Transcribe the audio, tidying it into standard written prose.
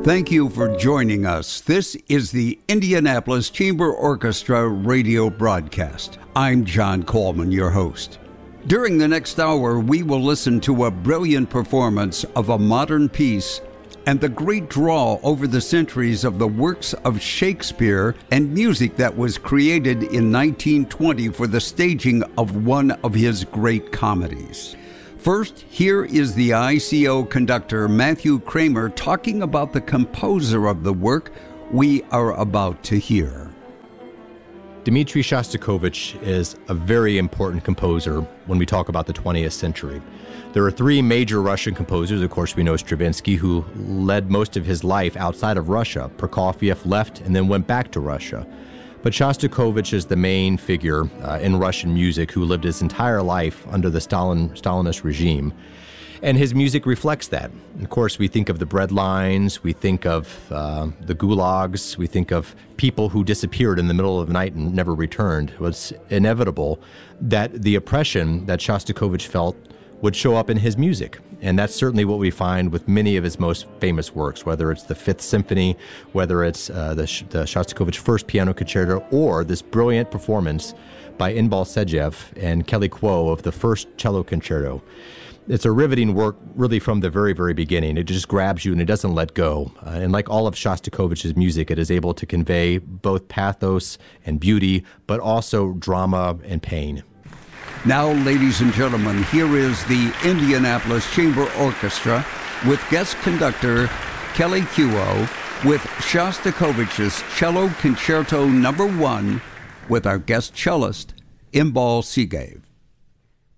Thank you for joining us. This is the Indianapolis Chamber Orchestra radio broadcast. I'm John Coleman, your host. During the next hour, we will listen to a brilliant performance of a modern piece and the great draw over the centuries of the works of Shakespeare and music that was created in 1920 for the staging of one of his great comedies. First, here is the ICO conductor Matthew Kramer talking about the composer of the work we are about to hear. Dmitri Shostakovich is a very important composer when we talk about the 20th century. There are three major Russian composers. Of course, we know Stravinsky, who led most of his life outside of Russia. Prokofiev left and then went back to Russia. But Shostakovich is the main figure in Russian music who lived his entire life under the Stalinist regime. And his music reflects that. Of course, we think of the bread lines, we think of the gulags, we think of people who disappeared in the middle of the night and never returned. It was inevitable that the oppression that Shostakovich felt would show up in his music. And that's certainly what we find with many of his most famous works, whether it's the Fifth Symphony, whether it's the Shostakovich First Piano Concerto, or this brilliant performance by Inbal Segev and Kelly Kuo of the First Cello Concerto. It's a riveting work really from the very, very beginning. It just grabs you and it doesn't let go. And like all of Shostakovich's music, it is able to convey both pathos and beauty, but also drama and pain. Now, ladies and gentlemen, here is the Indianapolis Chamber Orchestra with guest conductor Kelly Kuo with Shostakovich's Cello Concerto No. 1 with our guest cellist, Inbal Segev.